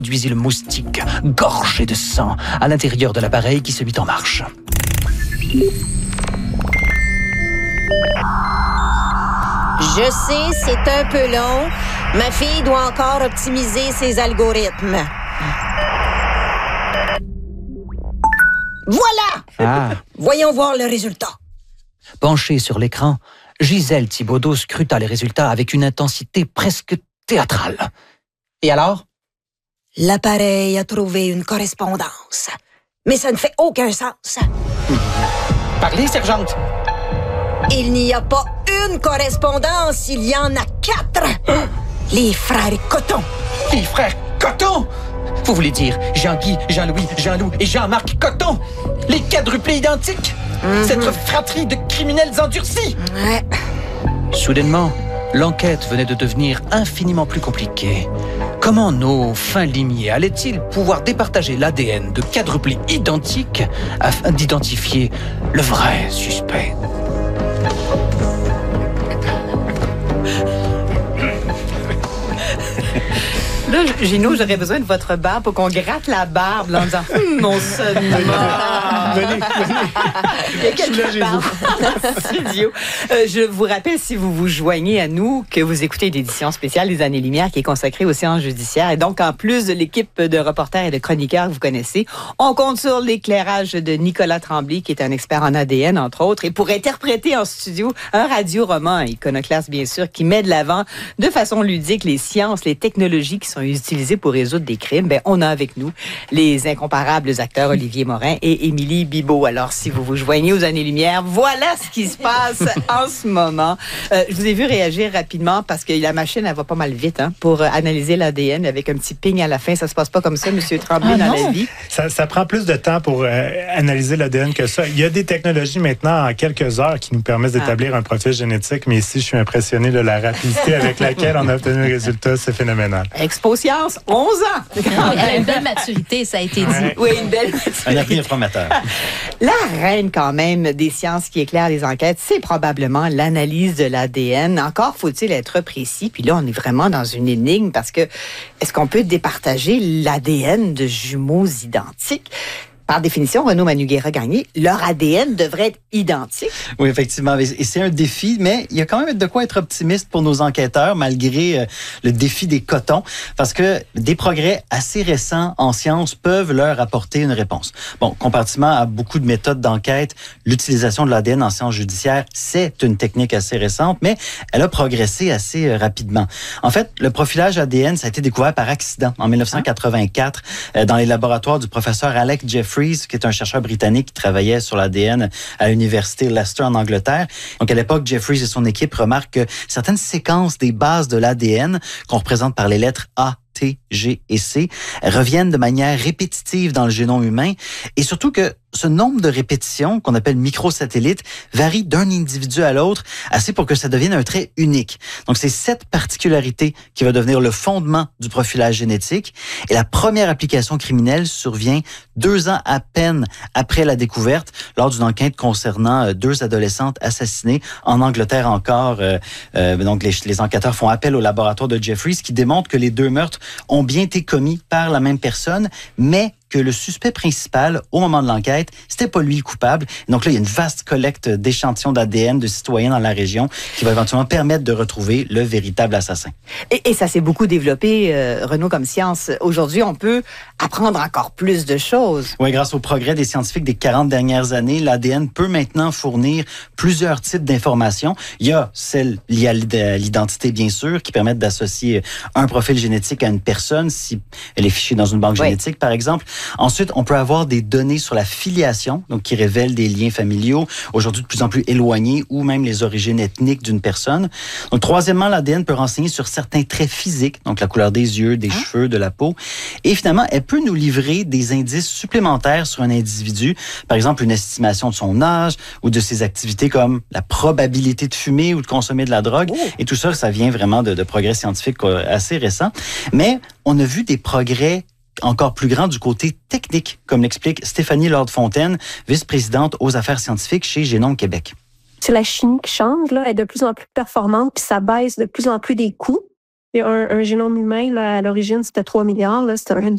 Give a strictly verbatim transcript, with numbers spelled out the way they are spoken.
Conduisit le moustique, gorgé de sang, à l'intérieur de l'appareil qui se mit en marche. Je sais, c'est un peu long. Ma fille doit encore optimiser ses algorithmes. Voilà! Ah. Voyons voir le résultat. Penchée sur l'écran, Gisèle Thibaudot scruta les résultats avec une intensité presque théâtrale. Et alors? L'appareil a trouvé une correspondance. Mais ça ne fait aucun sens. Parlez, sergente! Il n'y a pas une correspondance, il y en a quatre. Les frères Coton. Les frères Coton? Vous voulez dire Jean-Guy, Jean-Louis, Jean-Loup et Jean-Marc Coton? Les quadruplés identiques? Mm-hmm. Cette fratrie de criminels endurcis? Ouais. Soudainement, l'enquête venait de devenir infiniment plus compliquée. Comment nos fins limiers allaient-ils pouvoir départager l'A D N de quadruplés identiques afin d'identifier le vrai suspect? Là, Gino, j'aurais besoin de votre barbe pour qu'on gratte la barbe là, en disant hum, non seulement. Venez, venez. Il y a quelques barbes dans le studio. Euh, je vous rappelle, si vous vous joignez à nous, que vous écoutez l'édition spéciale des Années-Lumière qui est consacrée aux séances judiciaires. Et donc, en plus de l'équipe de reporters et de chroniqueurs que vous connaissez, on compte sur l'éclairage de Nicolas Tremblay, qui est un expert en A D N, entre autres, et pour interpréter en studio un radio-roman iconoclaste, bien sûr, qui met de l'avant de façon ludique les sciences, les technologies qui sont utilisés pour résoudre des crimes, ben, on a avec nous les incomparables acteurs Olivier Morin et Émilie Bibeau. Alors, si vous vous joignez aux Années-Lumière, voilà ce qui se passe en ce moment. Euh, je vous ai vu réagir rapidement parce que la machine, elle va pas mal vite hein, pour analyser l'A D N avec un petit ping à la fin. Ça se passe pas comme ça, M. Tremblay, ah, dans non. la vie. Ça, ça prend plus de temps pour euh, analyser l'A D N que ça. Il y a des technologies maintenant en quelques heures qui nous permettent d'établir ah. un profil génétique, mais ici, je suis impressionné de la rapidité avec laquelle on a obtenu le résultat. C'est phénoménal. Expo Science, onze ans. Il y a une belle maturité, ça a été dit. Oui, une belle maturité. Un avenir prometteur. La reine, quand même, des sciences qui éclairent les enquêtes, c'est probablement l'analyse de l'A D N. Encore faut-il être précis. Puis là, on est vraiment dans une énigme parce que est-ce qu'on peut départager l'A D N de jumeaux identiques? Par définition, Renaud Manugera-Gagné, leur A D N devrait être identique. Oui, effectivement. Et c'est un défi, mais il y a quand même de quoi être optimiste pour nos enquêteurs, malgré euh, le défi des cotons, parce que des progrès assez récents en sciences peuvent leur apporter une réponse. Bon, comparativement à beaucoup de méthodes d'enquête, l'utilisation de l'A D N en sciences judiciaires, c'est une technique assez récente, mais elle a progressé assez euh, rapidement. En fait, le profilage A D N, ça a été découvert par accident en dix-neuf cent quatre-vingt-quatre euh, dans les laboratoires du professeur Alec Jeffreys, qui est un chercheur britannique qui travaillait sur l'A D N à l'université Leicester en Angleterre. Donc, à l'époque, Jeffreys et son équipe remarquent que certaines séquences des bases de l'A D N, qu'on représente par les lettres A, T, G et C, reviennent de manière répétitive dans le génome humain et surtout que ce nombre de répétitions, qu'on appelle microsatellites, varie d'un individu à l'autre, assez pour que ça devienne un trait unique. Donc, c'est cette particularité qui va devenir le fondement du profilage génétique. Et la première application criminelle survient deux ans à peine après la découverte, lors d'une enquête concernant deux adolescentes assassinées en Angleterre encore. Euh, euh, donc, les, les enquêteurs font appel au laboratoire de Jeffreys qui démontre que les deux meurtres ont bien été commis par la même personne, mais que le suspect principal, au moment de l'enquête, c'était pas lui le coupable. Donc là, il y a une vaste collecte d'échantillons d'A D N de citoyens dans la région qui va éventuellement permettre de retrouver le véritable assassin. Et, et ça s'est beaucoup développé, euh, Renaud, comme science. Aujourd'hui, on peut apprendre encore plus de choses. Oui, grâce au progrès des scientifiques des quarante dernières années, l'A D N peut maintenant fournir plusieurs types d'informations. Il y a celles liées à l'identité, bien sûr, qui permettent d'associer un profil génétique à une personne, si elle est fichée dans une banque oui. génétique, par exemple. Ensuite, on peut avoir des données sur la filiation, donc qui révèlent des liens familiaux, aujourd'hui de plus en plus éloignés, ou même les origines ethniques d'une personne. Donc, troisièmement, l'A D N peut renseigner sur certains traits physiques, donc la couleur des yeux, des ah. cheveux, de la peau. Et finalement, elle peut nous livrer des indices supplémentaires sur un individu, par exemple une estimation de son âge ou de ses activités comme la probabilité de fumer ou de consommer de la drogue. Oh. Et tout ça, ça vient vraiment de, de progrès scientifiques assez récents. Mais on a vu des progrès encore plus grand du côté technique, comme l'explique Stéphanie Lord-Fontaine, vice-présidente aux affaires scientifiques chez Génome Québec. C'est la chimie qui change, là, elle est de plus en plus performante, puis ça baisse de plus en plus des coûts. Et un, un génome humain, là, à l'origine, c'était trois milliards, là, c'était une